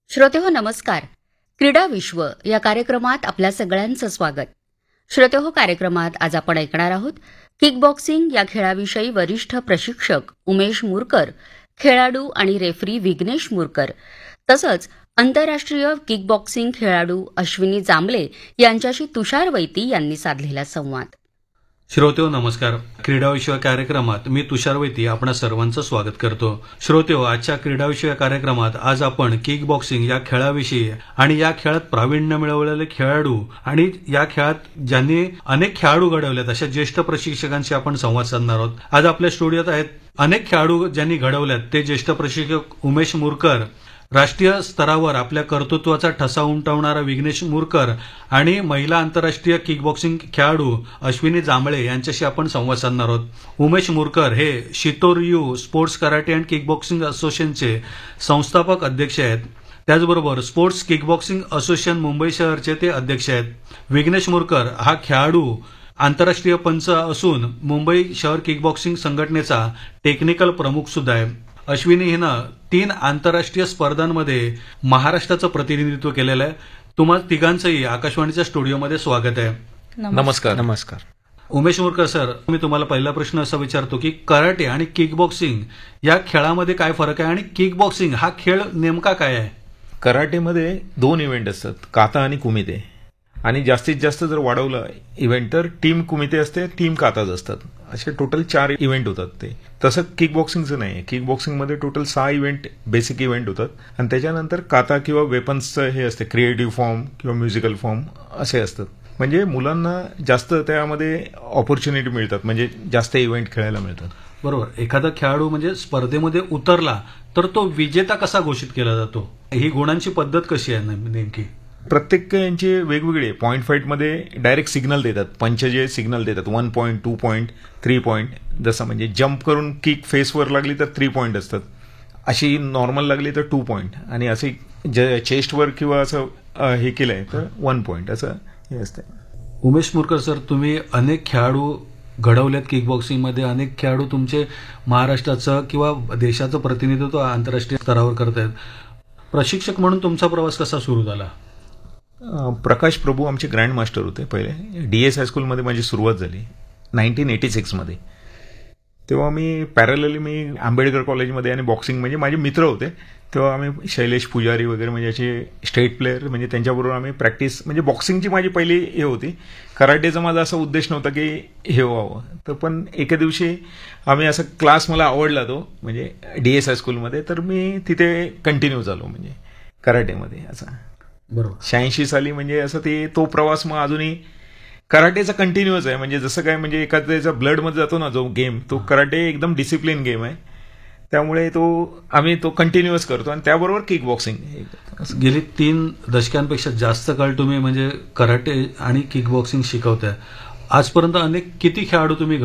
श्रोतेहो नमस्कार. क्रीडा विश्व या कार्यक्रमात आपल्या सगळ्यांचं स्वागत. श्रोतेहो कार्यक्रमात आज आपण ऐकणार आहोत किकबॉक्सिंग या खेळाविषयी वरिष्ठ प्रशिक्षक उमेश मुरकर, खेळाडू आणि रेफरी विघ्नेश मुरकर तसंच आंतरराष्ट्रीय किकबॉक्सिंग खेळाडू अश्विनी जांभळे यांच्याशी तुषार वैती यांनी साधलेला संवाद. श्रोतेहो नमस्कार. क्रीडाविषयक कार्यक्रमात मी तुषार वैती आपणा सर्वांचं स्वागत करतो. श्रोतेहो, आजच्या क्रीडाविषयक कार्यक्रमात आज आपण किक बॉक्सिंग या खेळाविषयी आणि या खेळात प्रावीण्य मिळवलेले खेळाडू आणि या खेळात ज्यांनी अनेक खेळाडू घडवलेत अशा ज्येष्ठ प्रशिक्षकांशी आपण संवाद साधणार आहोत. आज आपल्या स्टुडिओत आहेत अनेक खेळाडू ज्यांनी घडवल्यात ते ज्येष्ठ प्रशिक्षक उमेश मुरकर, राष्ट्रीय स्तरावर आपल्या कर्तृत्वाचा ठसा उमटवणारा विघ्नेश मुरकर आणि महिला आंतरराष्ट्रीय किकबॉक्सिंग खेळाडू अश्विनी जांभळे यांच्याशी आपण संवाद साधणार आहोत. उमेश मुरकर हे शितोरयू स्पोर्ट्स कराटे अँड किकबॉक्सिंग असोसिएशनचे संस्थापक अध्यक्ष आहेत. त्याचबरोबर स्पोर्ट्स किकबॉक्सिंग असोसिएशन मुंबई शहरचे ते अध्यक्ष आहेत. विघ्नेश मुरकर हा खेळाडू आंतरराष्ट्रीय पंच असून मुंबई शहर किकबॉक्सिंग संघटनेचा टेक्निकल प्रमुख सुद्धा आहे. अश्विनी हिनं 3 आंतरराष्ट्रीय स्पर्धांमध्ये महाराष्ट्राचं प्रतिनिधित्व केलेलं आहे. तुम्हा तिघांचंही आकाशवाणीच्या स्टुडिओमध्ये स्वागत आहे. नमस्कार. नमस्कार. उमेश मुरकर सर, मी तुम्हाला पहिला प्रश्न असा विचारतो की कराटे आणि किकबॉक्सिंग या खेळामध्ये काय फरक आहे आणि किकबॉक्सिंग हा खेळ नेमका काय आहे? कराटेमध्ये 2 इव्हेंट असतात, काता आणि कुमिते. आणि जास्तीत जास्त जर वाढवलं इव्हेंट तर टीम कुमिते असते, टीम काताच असतात. असे टोटल 4 इव्हेंट होतात ते. तसं किक बॉक्सिंगचं नाही. Kick बॉक्सिंगमध्ये total 6 event basic event होतात आणि त्याच्यानंतर काता किंवा वेपन्सचं हे असते, क्रिएटिव्ह फॉर्म किंवा म्युझिकल फॉर्म असे असतात. म्हणजे मुलांना जास्त त्यामध्ये ऑपॉर्च्युनिटी मिळतात, म्हणजे जास्त इव्हेंट खेळायला मिळतात. बरोबर. एखादा खेळाडू म्हणजे स्पर्धेमध्ये उतरला तर तो विजेता कसा घोषित केला जातो? ही गुणांची पद्धत कशी आहे नेमकी? प्रत्येक यांचे वेगवेगळे पॉईंट फाईटमध्ये डायरेक्ट सिग्नल देतात. पंच जे सिग्नल देतात 1 पॉईंट, 2 पॉईंट, 3 पॉईंट. जसं म्हणजे जम्प करून किक फेसवर लागली तर 3 पॉईंट असतात, अशी नॉर्मल लागली तर 2 पॉईंट, आणि असे चेस्टवर किंवा असं हे केलंय तर 1 पॉईंट, असं हे असतं. उमेश मुरकर सर, तुम्ही अनेक खेळाडू घडवलेत किकबॉक्सिंगमध्ये. अनेक खेळाडू तुमचे महाराष्ट्राचं किंवा देशाचं प्रतिनिधित्व आंतरराष्ट्रीय स्तरावर करतायत. प्रशिक्षक म्हणून तुमचा प्रवास कसा सुरू झाला? प्रकाश प्रभू आमचे ग्रँड मास्टर होते पहिले. DS हायस्कूलमध्ये माझी सुरुवात झाली 1986 मध्ये. तेव्हा मी पॅरलली आंबेडकर कॉलेजमध्ये आणि बॉक्सिंग म्हणजे माझे मित्र होते. तेव्हा आम्ही शैलेश पुजारी वगैरे म्हणजे असे स्टेट प्लेयर, म्हणजे त्यांच्याबरोबर आम्ही प्रॅक्टिस, म्हणजे बॉक्सिंगची माझी पहिली हे होती. कराटेचा माझा असा उद्देश नव्हता की हे व्हावं. तर पण एके दिवशी आम्ही असा क्लास मला आवडला तो, म्हणजे DS हायस्कूलमध्ये, तर मी तिथे कंटिन्यू झालो म्हणजे कराटेमध्ये असा. बरोबर. 86 साली म्हणजे असं तो प्रवास मग अजूनही कराटेचा कंटिन्यूअस आहे. म्हणजे जसं काय म्हणजे एखाद्याचा ब्लडमध्ये जातो ना जो गेम, तो कराटे एकदम डिसिप्लिन गेम आहे. त्यामुळे आम्ही तो कंटिन्यूअस करतो आणि त्याबरोबर किक बॉक्सिंग. गेली 3 दशकांपेक्षा जास्त काळ तुम्ही म्हणजे कराटे आणि किक बॉक्सिंग शिकवताय. आजपर्यंत किती खेळाडू तुम्ही